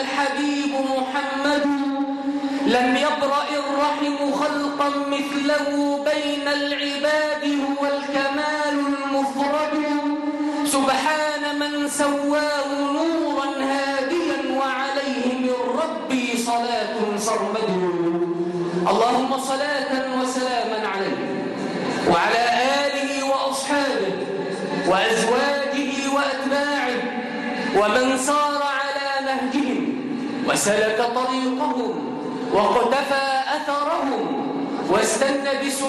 الحبيب محمد لم يبرأ الرحم خلقا مثله بين العباد هو الكمال المفرد سبحان من سواه نورا هاديا وعليه من ربي صلاة سرمد. اللهم صلاة وسلاما عليه وعلى آله وأصحابه وأزواجه وأتباعه ومن سار على نهجهم وسلك طريقهم وقتفى أثرهم واستنى بسنتهم